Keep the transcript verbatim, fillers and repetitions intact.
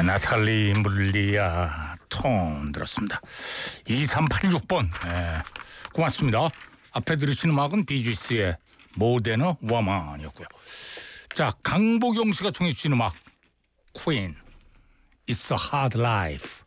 나탈리 물리아 톤 들었습니다. 이삼팔육 번 네, 고맙습니다. 앞에 들으신 음악은 비지스의 모데너 워먼이었고요. 자, 강보경 씨가 청해 주신 음악 퀸 It's a Hard Life.